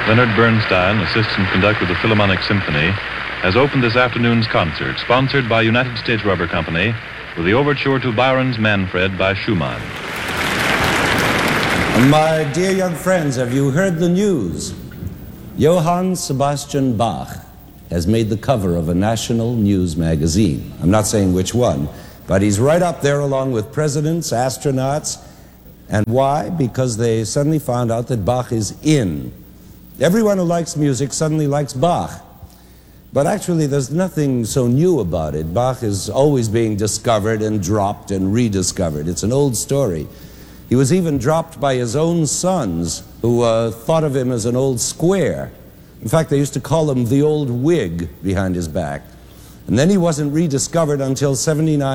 Leonard Bernstein, assistant conductor of the Philharmonic Symphony, has opened this afternoon's concert, sponsored by United States Rubber Company, with the overture to Byron's Manfred by Schumann. My dear young friends, have you heard the news? Johann Sebastian Bach has made the cover of a national news magazine. I'm not saying which one, but he's right up there along with presidents, astronauts. And why? Because they suddenly found out that Bach is in. Everyone who likes music suddenly likes Bach. But actually, there's nothing so new about it. Bach is always being discovered and dropped and rediscovered. It's an old story. He was even dropped by his own sons, who thought of him as an old square. In fact, they used to call him the old wig behind his back. And then he wasn't rediscovered until 79.